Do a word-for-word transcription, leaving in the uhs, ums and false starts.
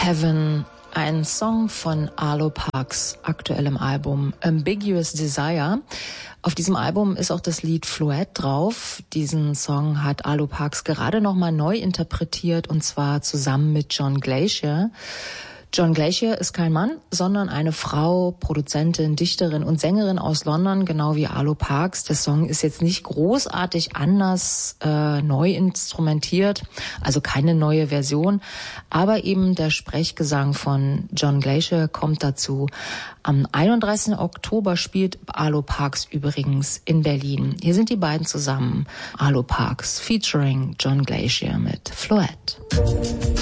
Heaven, ein Song von Arlo Parks aktuellem Album Ambiguous Desire. Auf diesem Album ist auch das Lied Fluette drauf. Diesen Song hat Arlo Parks gerade nochmal neu interpretiert, und zwar zusammen mit John Glacier. John Glacier ist kein Mann, sondern eine Frau, Produzentin, Dichterin und Sängerin aus London, genau wie Arlo Parks. Der Song ist jetzt nicht großartig anders äh, neu instrumentiert, also keine neue Version, aber eben der Sprechgesang von John Glacier kommt dazu. Am einunddreißigsten Oktober spielt Arlo Parks übrigens in Berlin. Hier sind die beiden zusammen, Arlo Parks featuring John Glacier mit Fluette.